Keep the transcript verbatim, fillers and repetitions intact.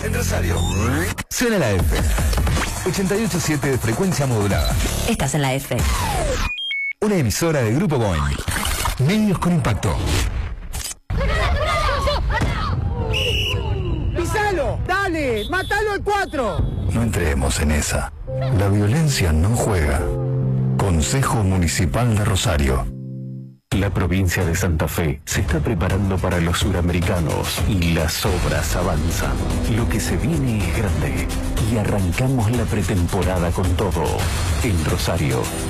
En Rosario. Suena la F. ochenta y ocho punto siete de frecuencia modulada. Estás en la F. Una emisora de Grupo Boeing. Medios con impacto. ¡Pisalo! ¡Dale! ¡Mátalo al cuatro! No entremos en esa. La violencia no juega. Consejo Municipal de Rosario. La provincia de Santa Fe se está preparando para los suramericanos y las obras avanzan. Lo que se viene es grande y arrancamos la pretemporada con todo. En Rosario.